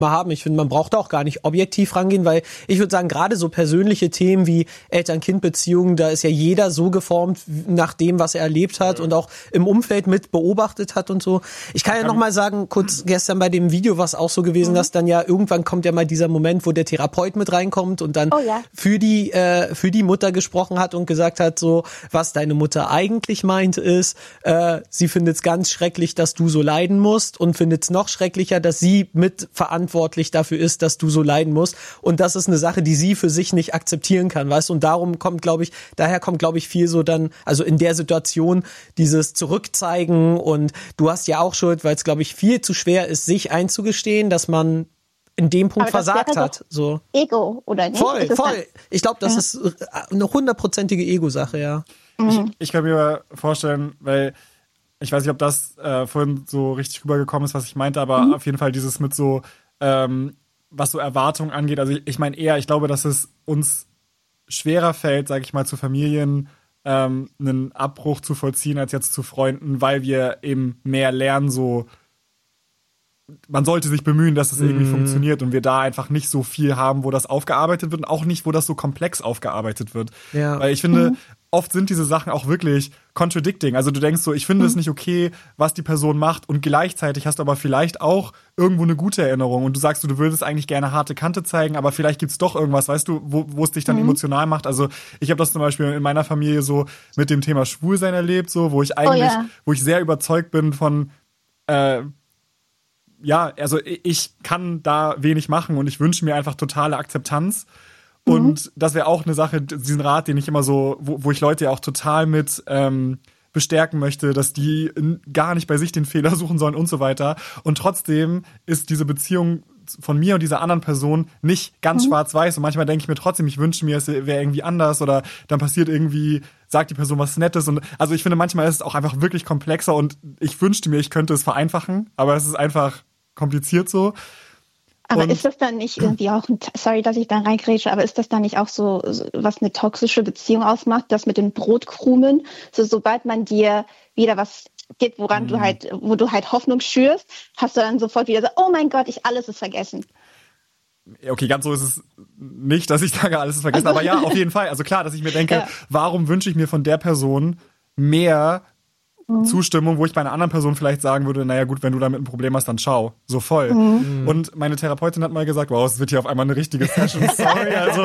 haben. Ich finde, man braucht da auch gar nicht objektiv rangehen, weil ich würde sagen, gerade so persönliche Themen wie Eltern-Kind-Beziehungen, da ist ja jeder so geformt nach dem, was er erlebt hat und auch im Umfeld mit beobachtet hat und so. Ich kann ja noch mal sagen, kurz gestern bei dem Video war es auch so gewesen, dass dann ja irgendwann kommt ja mal dieser Moment, wo der Therapeut mit reinkommt und dann für die Mutter gesprochen hat und gesagt hat, so, was deine Mutter eigentlich meint ist, sie findet es ganz schrecklich, dass du so leiden musst und findet es noch schrecklicher, dass sie mit verantwortlich dafür ist, dass du so leiden musst. Und das ist eine Sache, die sie für sich nicht akzeptieren kann, weißt du? Und daher kommt, glaube ich, viel so dann, also in der Situation, dieses Zurückzeigen und du hast ja auch Schuld, weil es, glaube ich, viel zu schwer ist, sich einzugestehen, dass man in dem Punkt versagt hat. So. Ego, oder nicht? Voll. Ich glaube, das ist eine 100%ige Ego-Sache, ja. Ich kann mir vorstellen, weil ich weiß nicht, ob das vorhin so richtig rübergekommen ist, was ich meinte, aber auf jeden Fall dieses mit so was so Erwartungen angeht. Also ich meine eher, ich glaube, dass es uns schwerer fällt, sage ich mal, zu Familien einen Abbruch zu vollziehen, als jetzt zu Freunden, weil wir eben mehr lernen, so man sollte sich bemühen, dass es irgendwie funktioniert und wir da einfach nicht so viel haben, wo das aufgearbeitet wird und auch nicht, wo das so komplex aufgearbeitet wird. Ja. Weil ich finde, oft sind diese Sachen auch wirklich contradicting. Also du denkst so, ich finde es nicht okay, was die Person macht und gleichzeitig hast du aber vielleicht auch irgendwo eine gute Erinnerung und du sagst, du würdest eigentlich gerne harte Kante zeigen, aber vielleicht gibt's doch irgendwas, weißt du, wo es dich dann emotional macht. Also ich habe das zum Beispiel in meiner Familie so mit dem Thema Schwulsein erlebt, so wo ich eigentlich, wo ich sehr überzeugt bin von also ich kann da wenig machen und ich wünsche mir einfach totale Akzeptanz. Und das wäre auch eine Sache, diesen Rat, den ich immer so, wo ich Leute ja auch total mit bestärken möchte, dass die gar nicht bei sich den Fehler suchen sollen und so weiter. Und trotzdem ist diese Beziehung von mir und dieser anderen Person nicht ganz schwarz-weiß. Und manchmal denke ich mir trotzdem, ich wünsche mir, es wäre irgendwie anders oder dann passiert irgendwie, sagt die Person was Nettes. Und also ich finde, manchmal ist es auch einfach wirklich komplexer und ich wünschte mir, ich könnte es vereinfachen, aber es ist einfach kompliziert so. Aber ist das dann nicht irgendwie auch, sorry, dass ich da reingrätsche, aber ist das dann nicht auch so, was eine toxische Beziehung ausmacht, das mit den Brotkrumen? So, sobald man dir wieder was gibt, wo du halt Hoffnung schürst, hast du dann sofort wieder so, oh mein Gott, alles ist vergessen. Okay, ganz so ist es nicht, dass ich sage, alles ist vergessen, aber ja, auf jeden Fall. Also klar, dass ich mir denke, warum wünsche ich mir von der Person mehr Zustimmung, wo ich bei einer anderen Person vielleicht sagen würde, naja gut, wenn du damit ein Problem hast, dann ciao. So voll. Und meine Therapeutin hat mal gesagt, wow, es wird hier auf einmal eine richtige Session, sorry, also.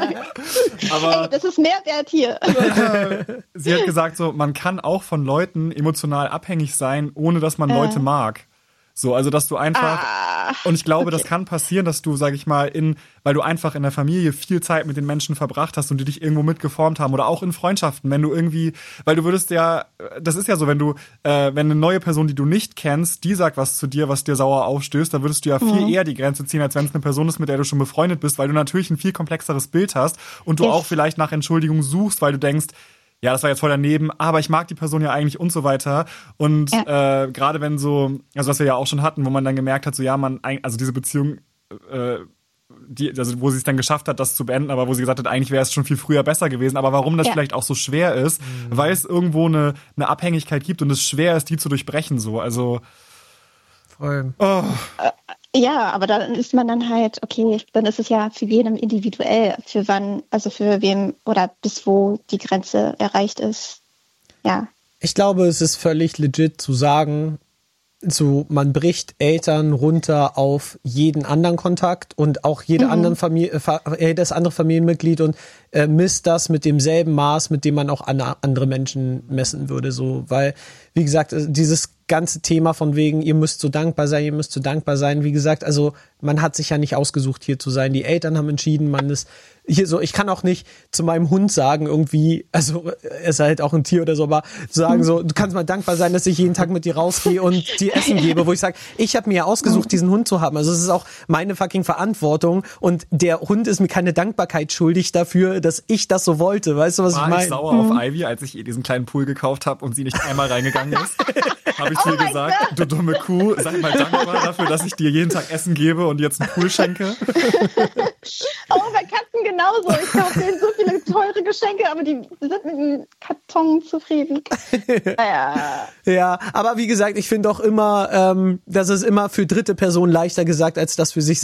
Aber hey, das ist Mehrwert hier. Sie hat gesagt, so, man kann auch von Leuten emotional abhängig sein, ohne dass man Leute mag. So, also dass du einfach, und ich glaube, das kann passieren, dass du, sag ich mal, weil du einfach in der Familie viel Zeit mit den Menschen verbracht hast und die dich irgendwo mitgeformt haben oder auch in Freundschaften, wenn du irgendwie, weil du würdest ja, das ist ja so, wenn eine neue Person, die du nicht kennst, die sagt was zu dir, was dir sauer aufstößt, dann würdest du ja viel eher die Grenze ziehen, als wenn es eine Person ist, mit der du schon befreundet bist, weil du natürlich ein viel komplexeres Bild hast und du auch vielleicht nach Entschuldigung suchst, weil du denkst, ja, das war jetzt voll daneben, aber ich mag die Person ja eigentlich und so weiter. Und gerade wenn so, also was wir ja auch schon hatten, wo man dann gemerkt hat, so ja, also diese Beziehung, wo sie es dann geschafft hat, das zu beenden, aber wo sie gesagt hat, eigentlich wäre es schon viel früher besser gewesen. Aber warum das vielleicht auch so schwer ist, weil es irgendwo eine Abhängigkeit gibt und es schwer ist, die zu durchbrechen. So, also voll. Oh. Ja, aber dann ist man dann halt, okay, dann ist es ja für jeden individuell, für wann, also für wem oder bis wo die Grenze erreicht ist. Ja. Ich glaube, es ist völlig legit zu sagen, so man bricht Eltern runter auf jeden anderen Kontakt und auch jedes andere Familienmitglied und misst das mit demselben Maß, mit dem man auch andere Menschen messen würde. So, weil, wie gesagt, dieses ganze Thema von wegen, ihr müsst so dankbar sein, wie gesagt, also man hat sich ja nicht ausgesucht, hier zu sein. Die Eltern haben entschieden, man ist hier so, ich kann auch nicht zu meinem Hund sagen, irgendwie, also er ist halt auch ein Tier oder so, aber sagen so, du kannst mal dankbar sein, dass ich jeden Tag mit dir rausgehe und dir Essen gebe, wo ich sage, ich habe mir ja ausgesucht, diesen Hund zu haben. Also es ist auch meine fucking Verantwortung und der Hund ist mir keine Dankbarkeit schuldig dafür, dass ich das so wollte. Weißt du, was ich meine? War ich sauer auf Ivy, als ich ihr diesen kleinen Pool gekauft habe und sie nicht einmal reingegangen ist? Habe ich zu ihr gesagt, du dumme Kuh, sei mal dankbar dafür, dass ich dir jeden Tag Essen gebe und jetzt einen Pool schenke. Oh, bei Katzen genauso. Ich kaufe denen so viele teure Geschenke, aber die sind mit dem Karton zufrieden. Naja. Ja, aber wie gesagt, ich finde auch immer, das ist immer für dritte Personen leichter gesagt, als das für sich